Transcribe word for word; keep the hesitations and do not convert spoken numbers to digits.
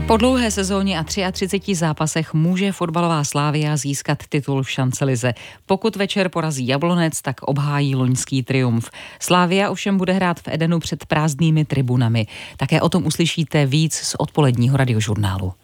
Po dlouhé sezóně a třiatřiceti třech zápasech může fotbalová Slavia získat titul v šancelize. Pokud večer porazí Jablonec, tak obhájí loňský triumf. Slavia ovšem bude hrát v Edenu před prázdnými tribunami. Také o tom uslyšíte víc z odpoledního radiožurnálu.